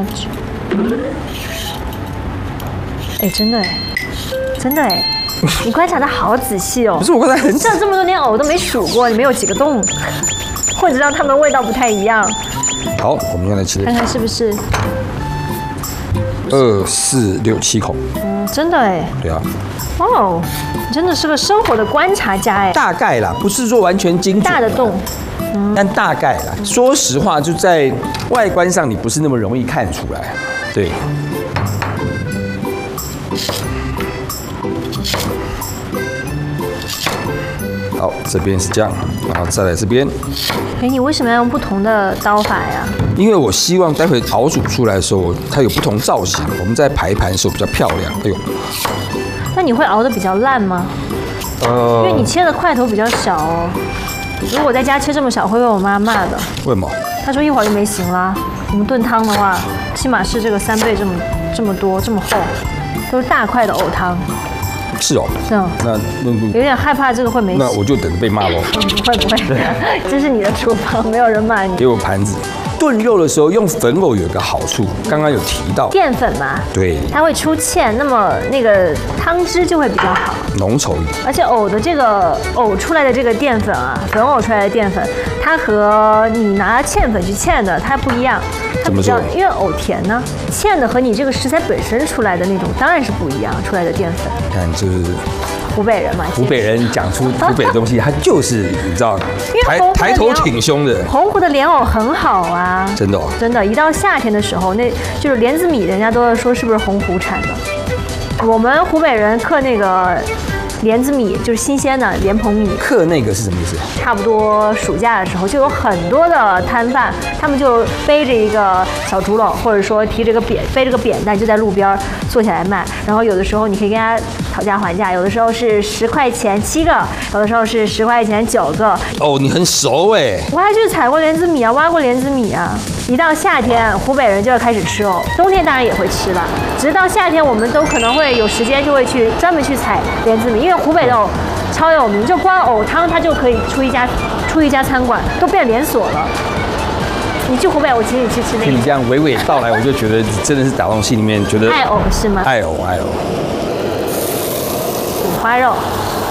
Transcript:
much？ 哎，真的哎，真的哎，你观察的好仔细哦。 不是我刚才很这么多年藕都没数过，里面有几个洞，或者让它们味道不太一样。 好，我们现在切看看是不是 2、4、6、7口。 真的哎。 对啊， 哦，你真的是个生活的观察家哎。 大概啦，不是说完全精准。 大的洞。 但大概啦，说实话，就在外观上你不是那么容易看出来。对。好，这边是这样，然后再来这边。 哎，你为什么要用不同的刀法呀？ 因为我希望待会熬煮出来的时候，它有不同造型，我们在排盘的时候比较漂亮。哎呦， 那你会熬得比较烂吗？因为你切的块头比较小哦。如果在家切这么小，会被我妈骂的。 为什么？ 她说一会儿就没形啦。我们炖汤的话，起码是这个3倍这么多这么厚，都是大块的藕汤。 是哦。 是哦。 那有点害怕这个会没形。 那我就等着被骂喽。 不会，这是你的厨房，没有人骂你。 给我盘子。炖肉的时候用粉藕有一个好处，刚刚有提到淀粉嘛， 对， 它会出芡，那么那个汤汁就会比较好， 浓稠一点。 而且藕的这个藕出来的这个淀粉啊，粉藕出来的淀粉，它和你拿芡粉去芡的它不一样，它比较因为藕甜呢，芡的和你这个食材本身出来的那种当然是不一样，出来的淀粉。 看就是。 湖北人嘛， 湖北人讲出湖北的东西，他就是你知道，抬头挺胸的。 洪湖的莲藕很好啊， 真的哦， 真的，一到夏天的时候，那就是莲子米，人家都要说是不是洪湖产的。我们湖北人刻那个莲子米，就是新鲜的莲蓬米。 刻那个是什么意思？ 差不多暑假的时候，就有很多的摊贩，他们就背着一个小竹篓，或者说提着个背着个扁担，就在路边坐下来卖。然后有的时候你可以跟他讨价还价，有的时候是10块钱7个，有的时候是10块钱9个。 哦，你很熟哎！ 我还去采过莲子米啊，挖过莲子米啊。一到夏天，湖北人就要开始吃藕，冬天当然也会吃了。直到夏天，我们都可能会有时间，就会去专门去采莲子米，因为湖北的藕超有名，就光藕汤它就可以出一家餐馆，都变连锁了。你去湖北，我请你去吃那个。 听你这样娓娓道来，我就觉得真的是打动心里面，觉得爱藕是吗？ 爱藕。 五花肉。